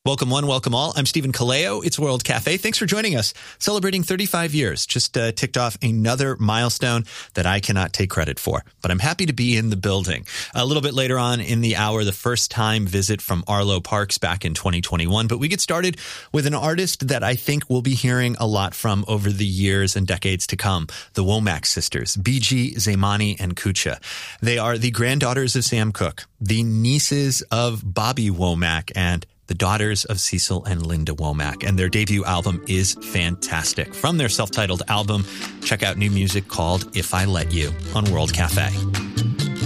Welcome one, welcome all. I'm Stephen Kaleo. It's World Cafe. Thanks for joining us. Celebrating 35 years. Just ticked off another milestone that I cannot take credit for, but I'm happy to be in the building. A little bit later on in the hour, the first time visit from Arlo Parks back in 2021. But we get started with an artist that I think we'll be hearing a lot from over the years and decades to come. The Womack sisters, BG, Zaymani, and Kucha. They are the granddaughters of Sam Cooke, the nieces of Bobby Womack, and the daughters of Cecil and Linda Womack, and their debut album is fantastic. From their self-titled album, check out new music called If I Let You on World Cafe.